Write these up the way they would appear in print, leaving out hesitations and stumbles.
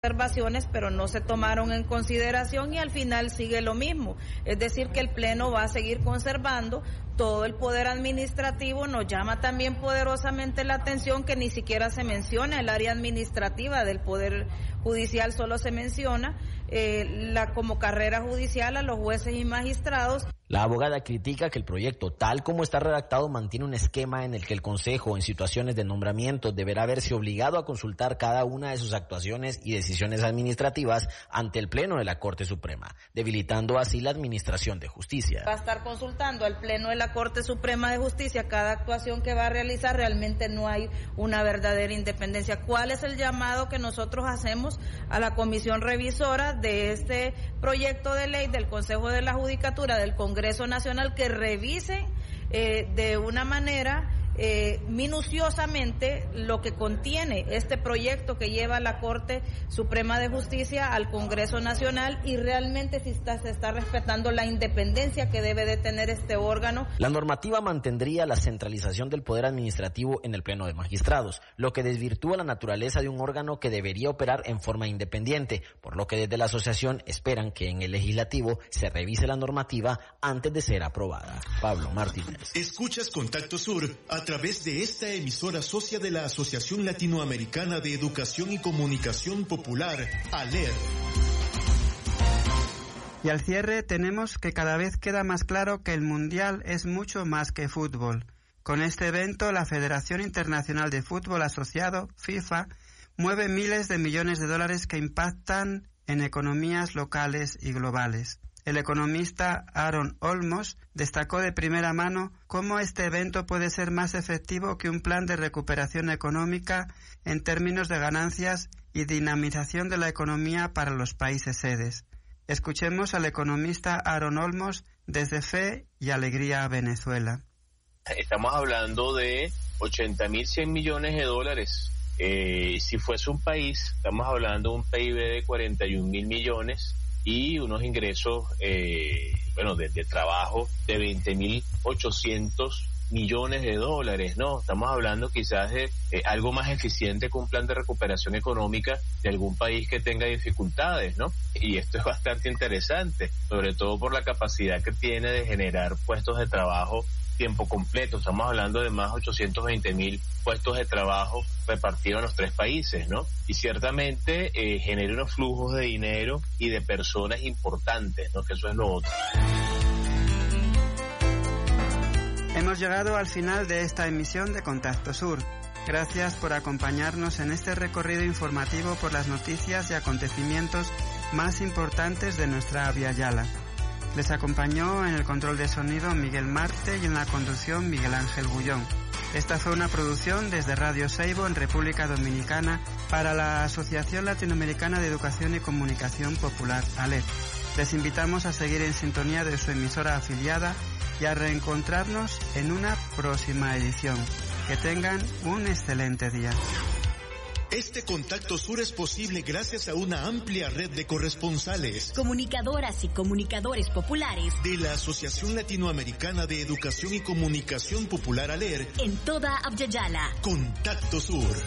observaciones, pero no se tomaron en consideración y al final sigue lo mismo. Es decir, que el Pleno va a seguir conservando todo el poder administrativo. Nos llama también poderosamente la atención que ni siquiera se menciona el área administrativa del Poder Judicial, solo se menciona como carrera judicial a los jueces y magistrados. La abogada critica que el proyecto, tal como está redactado, mantiene un esquema en el que el Consejo, en situaciones de nombramiento, deberá verse obligado a consultar cada una de sus actuaciones y decisiones administrativas ante el Pleno de la Corte Suprema, debilitando así la administración de justicia. Va a estar consultando al Pleno de la Corte Suprema de Justicia cada actuación que va a realizar. Realmente no hay una verdadera independencia. ¿Cuál es el llamado que nosotros hacemos a la comisión revisora de este proyecto de ley del Consejo de la Judicatura del Congreso Nacional, que revisen de una manera minuciosamente lo que contiene este proyecto que lleva la Corte Suprema de Justicia al Congreso Nacional y realmente si se está respetando la independencia que debe de tener este órgano? La normativa mantendría la centralización del poder administrativo en el Pleno de Magistrados, lo que desvirtúa la naturaleza de un órgano que debería operar en forma independiente, por lo que desde la asociación esperan que en el legislativo se revise la normativa antes de ser aprobada. Pablo Martínez. Escuchas Contacto Sur a través de esta emisora socia de la Asociación Latinoamericana de Educación y Comunicación Popular, ALER. Y al cierre tenemos que cada vez queda más claro que el Mundial es mucho más que fútbol. Con este evento, la Federación Internacional de Fútbol Asociado, FIFA, mueve miles de millones de dólares que impactan en economías locales y globales. El economista Aaron Olmos destacó de primera mano cómo este evento puede ser más efectivo que un plan de recuperación económica en términos de ganancias y dinamización de la economía para los países sedes. Escuchemos al economista Aaron Olmos desde Fe y Alegría, Venezuela. Estamos hablando de 80.100 millones de dólares. Si fuese un país, estamos hablando de un PIB de 41.000 millones. Y unos ingresos, de trabajo de 20.800 millones de dólares, ¿no? Estamos hablando quizás de algo más eficiente que un plan de recuperación económica de algún país que tenga dificultades, ¿no? Y esto es bastante interesante, sobre todo por la capacidad que tiene de generar puestos de trabajo tiempo completo. Estamos hablando de más de 820.000 puestos de trabajo repartidos en los 3 países, ¿no? Y ciertamente genera unos flujos de dinero y de personas importantes, ¿no? Que eso es lo otro. Hemos llegado al final de esta emisión de Contacto Sur. Gracias por acompañarnos en este recorrido informativo por las noticias y acontecimientos más importantes de nuestra Via Yala. Les acompañó en el control de sonido Miguel Marte y en la conducción Miguel Ángel Gullón. Esta fue una producción desde Radio Seibo en República Dominicana para la Asociación Latinoamericana de Educación y Comunicación Popular, ALER. Les invitamos a seguir en sintonía de su emisora afiliada y a reencontrarnos en una próxima edición. Que tengan un excelente día. Este Contacto Sur es posible gracias a una amplia red de corresponsales, comunicadoras y comunicadores populares de la Asociación Latinoamericana de Educación y Comunicación Popular, ALER, en toda Abya Yala. Contacto Sur.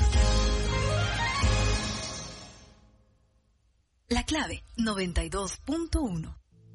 La clave 92.1.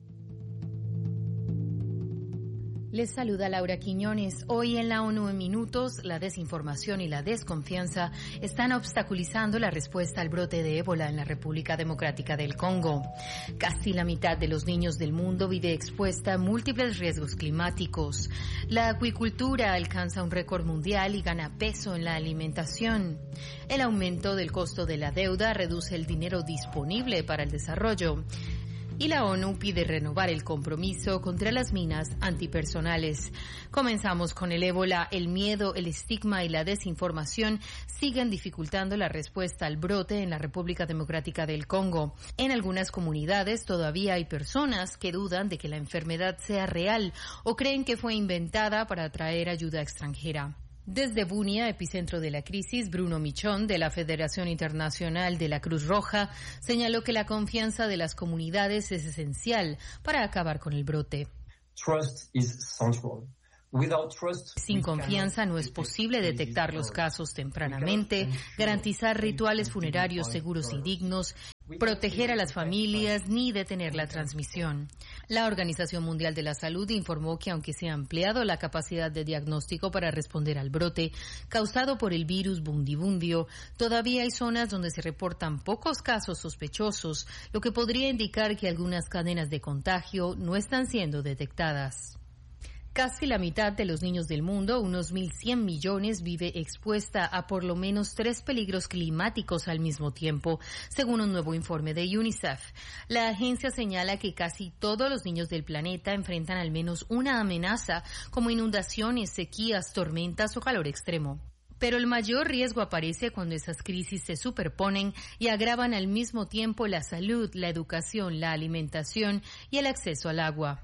Les saluda Laura Quiñones. Hoy en la ONU en Minutos, la desinformación y la desconfianza están obstaculizando la respuesta al brote de ébola en la República Democrática del Congo. Casi la mitad de los niños del mundo vive expuesta a múltiples riesgos climáticos. La acuicultura alcanza un récord mundial y gana peso en la alimentación. El aumento del costo de la deuda reduce el dinero disponible para el desarrollo. Y la ONU pide renovar el compromiso contra las minas antipersonales. Comenzamos con el ébola. El miedo, el estigma y la desinformación siguen dificultando la respuesta al brote en la República Democrática del Congo. En algunas comunidades todavía hay personas que dudan de que la enfermedad sea real o creen que fue inventada para atraer ayuda extranjera. Desde Bunia, epicentro de la crisis, Bruno Michón, de la Federación Internacional de la Cruz Roja, señaló que la confianza de las comunidades es esencial para acabar con el brote. Sin confianza no es posible detectar los casos tempranamente, garantizar rituales funerarios seguros y dignos proteger a las familias ni detener la transmisión. La Organización Mundial de la Salud informó que aunque se ha ampliado la capacidad de diagnóstico para responder al brote causado por el virus Bundibundio, todavía hay zonas donde se reportan pocos casos sospechosos, lo que podría indicar que algunas cadenas de contagio no están siendo detectadas. Casi la mitad de los niños del mundo, unos 1.100 millones, vive expuesta a por lo menos 3 peligros climáticos al mismo tiempo, según un nuevo informe de UNICEF. La agencia señala que casi todos los niños del planeta enfrentan al menos una amenaza, como inundaciones, sequías, tormentas o calor extremo. Pero el mayor riesgo aparece cuando esas crisis se superponen y agravan al mismo tiempo la salud, la educación, la alimentación y el acceso al agua.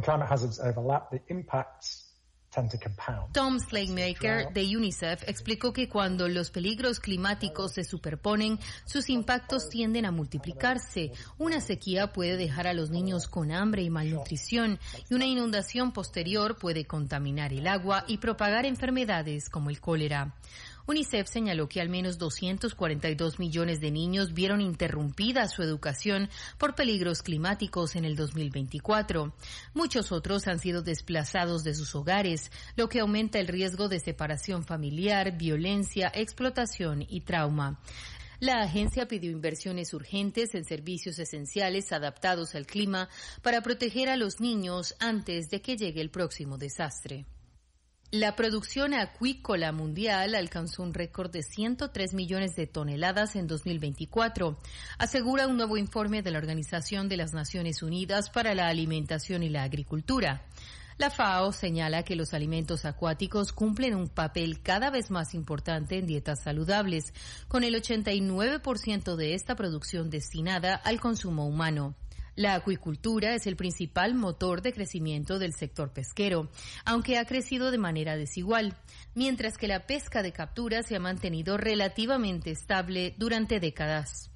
Tom Slaymaker de UNICEF explicó que cuando los peligros climáticos se superponen, sus impactos tienden a multiplicarse. Una sequía puede dejar a los niños con hambre y malnutrición, y una inundación posterior puede contaminar el agua y propagar enfermedades como el cólera. UNICEF señaló que al menos 242 millones de niños vieron interrumpida su educación por peligros climáticos en el 2024. Muchos otros han sido desplazados de sus hogares, lo que aumenta el riesgo de separación familiar, violencia, explotación y trauma. La agencia pidió inversiones urgentes en servicios esenciales adaptados al clima para proteger a los niños antes de que llegue el próximo desastre. La producción acuícola mundial alcanzó un récord de 103 millones de toneladas en 2024, asegura un nuevo informe de la Organización de las Naciones Unidas para la Alimentación y la Agricultura. La FAO señala que los alimentos acuáticos cumplen un papel cada vez más importante en dietas saludables, con el 89% de esta producción destinada al consumo humano. La acuicultura es el principal motor de crecimiento del sector pesquero, aunque ha crecido de manera desigual, mientras que la pesca de captura se ha mantenido relativamente estable durante décadas.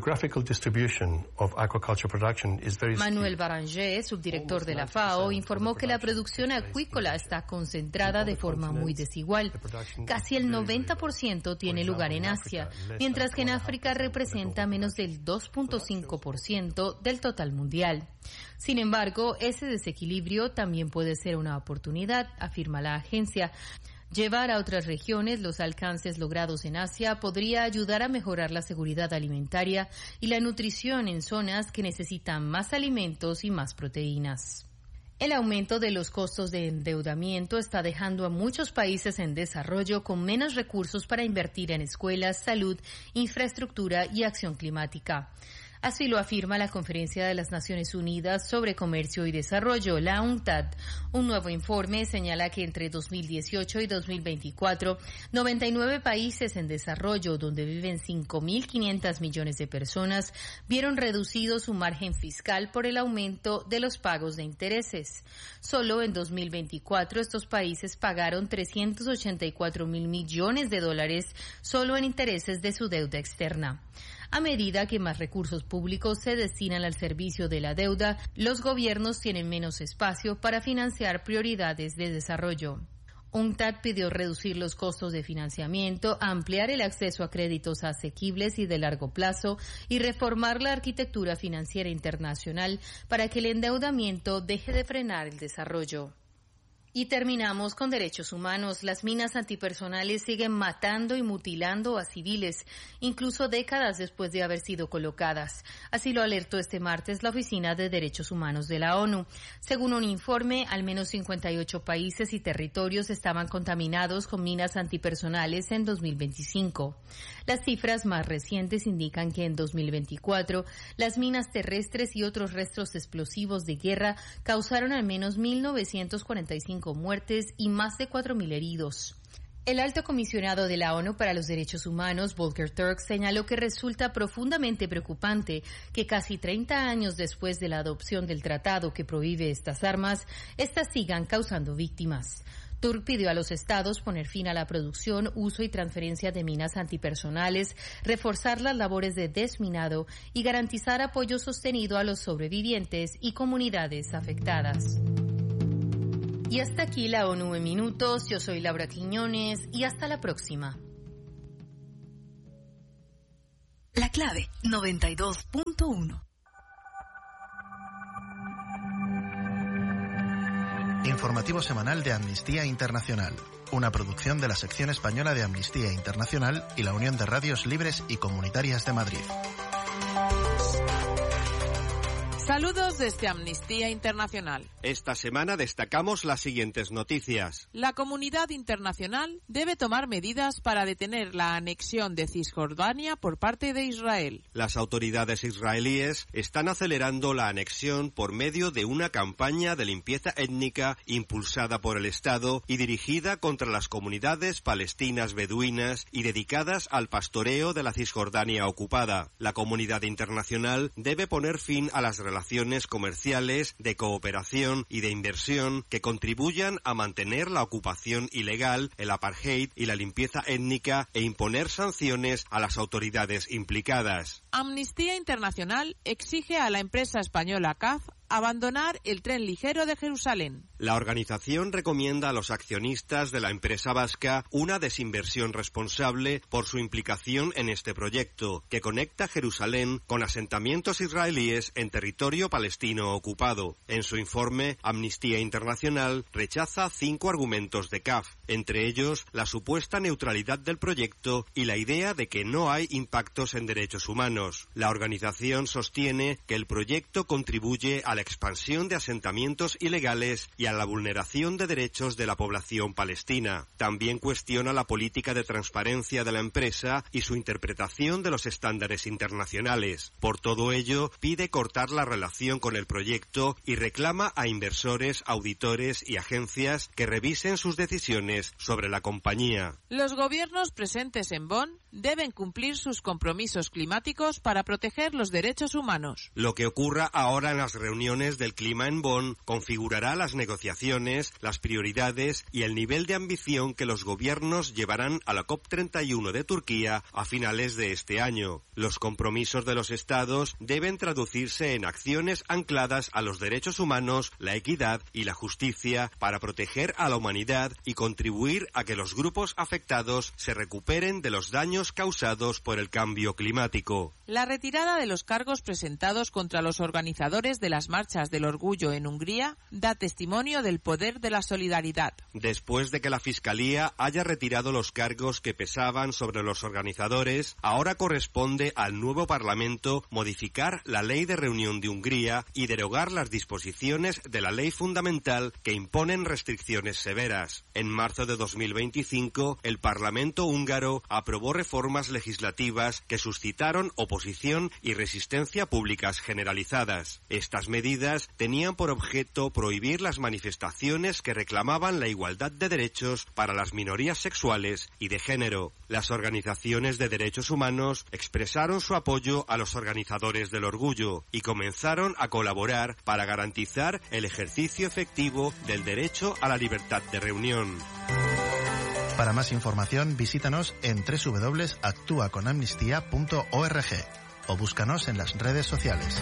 Manuel Barangé, subdirector de la FAO, informó que la producción acuícola está concentrada de forma muy desigual. Casi el 90% tiene lugar en Asia, mientras que en África representa menos del 2.5% del total mundial. Sin embargo, ese desequilibrio también puede ser una oportunidad, afirma la agencia. Llevar a otras regiones los alcances logrados en Asia podría ayudar a mejorar la seguridad alimentaria y la nutrición en zonas que necesitan más alimentos y más proteínas. El aumento de los costos de endeudamiento está dejando a muchos países en desarrollo con menos recursos para invertir en escuelas, salud, infraestructura y acción climática. Así lo afirma la Conferencia de las Naciones Unidas sobre Comercio y Desarrollo, la UNCTAD. Un nuevo informe señala que entre 2018 y 2024, 99 países en desarrollo, donde viven 5.500 millones de personas, vieron reducido su margen fiscal por el aumento de los pagos de intereses. Solo en 2024, estos países pagaron 384.000 millones de dólares solo en intereses de su deuda externa. A medida que más recursos públicos se destinan al servicio de la deuda, los gobiernos tienen menos espacio para financiar prioridades de desarrollo. UNCTAD pidió reducir los costos de financiamiento, ampliar el acceso a créditos asequibles y de largo plazo y reformar la arquitectura financiera internacional para que el endeudamiento deje de frenar el desarrollo. Y terminamos con derechos humanos. Las minas antipersonales siguen matando y mutilando a civiles, incluso décadas después de haber sido colocadas. Así lo alertó este martes la Oficina de Derechos Humanos de la ONU. Según un informe, al menos 58 países y territorios estaban contaminados con minas antipersonales en 2025. Las cifras más recientes indican que en 2024 las minas terrestres y otros restos explosivos de guerra causaron al menos 1.945 muertes y más de 4.000 heridos. El alto comisionado de la ONU para los Derechos Humanos, Volker Turk, señaló que resulta profundamente preocupante que casi 30 años después de la adopción del tratado que prohíbe estas armas, estas sigan causando víctimas. Turk pidió a los estados poner fin a la producción, uso y transferencia de minas antipersonales, reforzar las labores de desminado y garantizar apoyo sostenido a los sobrevivientes y comunidades afectadas. Y hasta aquí la ONU en minutos. Yo soy Laura Quiñones y hasta la próxima. La Clave 92.1. Informativo semanal de Amnistía Internacional, una producción de la sección española de Amnistía Internacional y la Unión de Radios Libres y Comunitarias de Madrid. Saludos desde Amnistía Internacional. Esta semana destacamos las siguientes noticias. La comunidad internacional debe tomar medidas para detener la anexión de Cisjordania por parte de Israel. Las autoridades israelíes están acelerando la anexión por medio de una campaña de limpieza étnica impulsada por el Estado y dirigida contra las comunidades palestinas beduinas y dedicadas al pastoreo de la Cisjordania ocupada. La comunidad internacional debe poner fin a las relaciones comerciales, de cooperación y de inversión que contribuyan a mantener la ocupación ilegal, el apartheid y la limpieza étnica e imponer sanciones a las autoridades implicadas. Amnistía Internacional exige a la empresa española CAF abandonar el tren ligero de Jerusalén. La organización recomienda a los accionistas de la empresa vasca una desinversión responsable por su implicación en este proyecto, que conecta Jerusalén con asentamientos israelíes en territorio palestino ocupado. En su informe, Amnistía Internacional rechaza 5 argumentos de CAF, entre ellos la supuesta neutralidad del proyecto y la idea de que no hay impactos en derechos humanos. La organización sostiene que el proyecto contribuye a la expansión de asentamientos ilegales y a la vulneración de derechos de la población palestina. También cuestiona la política de transparencia de la empresa y su interpretación de los estándares internacionales. Por todo ello, pide cortar la relación con el proyecto y reclama a inversores, auditores y agencias que revisen sus decisiones sobre la compañía. Los gobiernos presentes en Bonn deben cumplir sus compromisos climáticos para proteger los derechos humanos. Lo que ocurra ahora en las reuniones del clima en Bonn configurará las negociaciones, las prioridades y el nivel de ambición que los gobiernos llevarán a la COP31 de Turquía a finales de este año. Los compromisos de los estados deben traducirse en acciones ancladas a los derechos humanos, la equidad y la justicia para proteger a la humanidad y contribuir a que los grupos afectados se recuperen de los daños causados por el cambio climático. La retirada de los cargos presentados contra los organizadores de las marchas del orgullo en Hungría da testimonio del poder de la solidaridad. Después de que la Fiscalía haya retirado los cargos que pesaban sobre los organizadores, ahora corresponde al nuevo Parlamento modificar la Ley de Reunión de Hungría y derogar las disposiciones de la ley fundamental que imponen restricciones severas. En marzo de 2025, el Parlamento húngaro aprobó reformas legislativas que suscitaron oposición y resistencia públicas generalizadas. Estas medidas tenían por objeto prohibir las manifestaciones que reclamaban la igualdad de derechos para las minorías sexuales y de género. Las organizaciones de derechos humanos expresaron su apoyo a los organizadores del orgullo y comenzaron a colaborar para garantizar el ejercicio efectivo del derecho a la libertad de reunión. Para más información, visítanos en www.actuaconamnistía.org o búscanos en las redes sociales.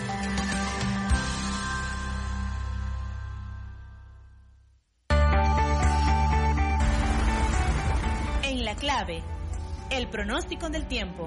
En La Clave, el pronóstico del tiempo.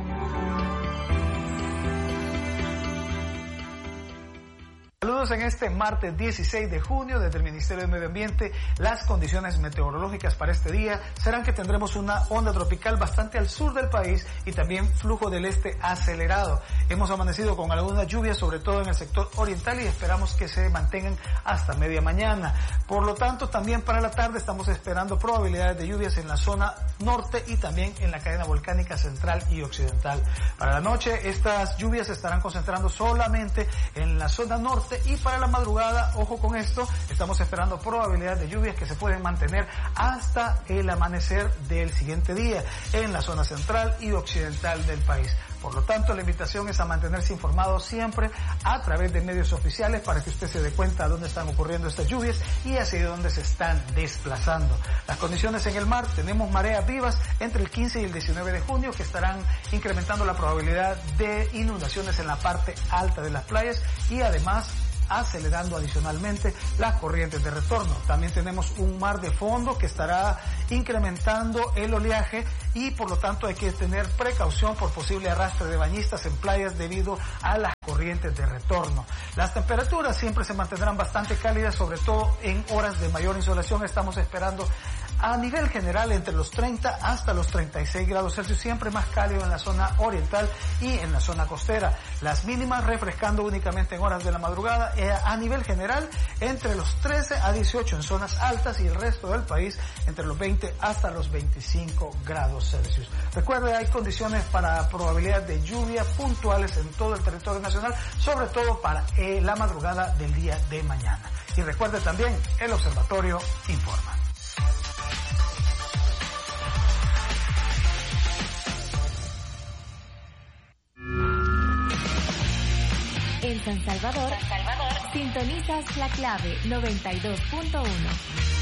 Saludos en este martes 16 de junio desde el Ministerio de Medio Ambiente. Las condiciones meteorológicas para este día serán que tendremos una onda tropical bastante al sur del país y también flujo del este acelerado. Hemos amanecido con algunas lluvias, sobre todo en el sector oriental, y esperamos que se mantengan hasta media mañana. Por lo tanto, también para la tarde estamos esperando probabilidades de lluvias en la zona norte y también en la cadena volcánica central y occidental. Para la noche, estas lluvias se estarán concentrando solamente en la zona norte, y para la madrugada, ojo con esto, estamos esperando probabilidades de lluvias que se pueden mantener hasta el amanecer del siguiente día en la zona central y occidental del país. Por lo tanto, la invitación es a mantenerse informado siempre a través de medios oficiales para que usted se dé cuenta de dónde están ocurriendo estas lluvias y hacia dónde se están desplazando. Las condiciones en el mar: tenemos mareas vivas entre el 15 y el 19 de junio que estarán incrementando la probabilidad de inundaciones en la parte alta de las playas, y además acelerando adicionalmente las corrientes de retorno. También tenemos un mar de fondo que estará incrementando el oleaje y por lo tanto hay que tener precaución por posible arrastre de bañistas en playas debido a las corrientes de retorno. Las temperaturas siempre se mantendrán bastante cálidas, sobre todo en horas de mayor insolación. Estamos esperando a nivel general entre los 30 hasta los 36 grados Celsius, siempre más cálido en la zona oriental y en la zona costera. Las mínimas refrescando únicamente en horas de la madrugada, a nivel general entre los 13 a 18 en zonas altas y el resto del país entre los 20 hasta los 25 grados Celsius. Recuerde, hay condiciones para probabilidad de lluvia puntuales en todo el territorio nacional, sobre todo para la madrugada del día de mañana. Y recuerde también, el Observatorio informa. En San Salvador, sintonizas la clave 92.1.